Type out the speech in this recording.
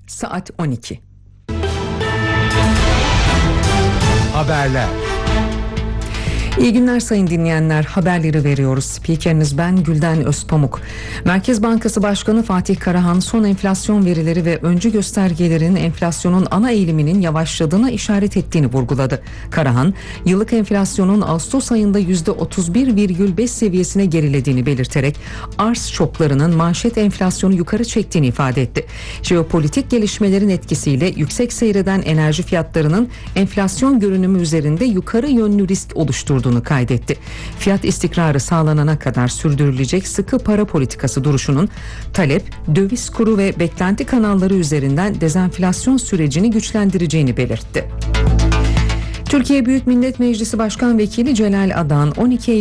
saat 12. Haberler. İyi günler sayın dinleyenler. Haberleri veriyoruz. Spikeriniz ben Gülden Özpamuk. Merkez Bankası Başkanı Fatih Karahan son enflasyon verileri ve öncü göstergelerin enflasyonun ana eğiliminin yavaşladığına işaret ettiğini vurguladı. Karahan, yıllık enflasyonun Ağustos ayında %31,5 seviyesine gerilediğini belirterek arz şoklarının manşet enflasyonu yukarı çektiğini ifade etti. Jeopolitik gelişmelerin etkisiyle yüksek seyreden enerji fiyatlarının enflasyon görünümü üzerinde yukarı yönlü risk oluşturduğunu kaydetti. Fiyat istikrarı sağlanana kadar sürdürülecek sıkı para politikası duruşunun talep, döviz kuru ve beklenti kanalları üzerinden dezenflasyon sürecini güçlendireceğini belirtti. Türkiye Büyük Millet Meclisi Başkan Vekili Celal Adan 12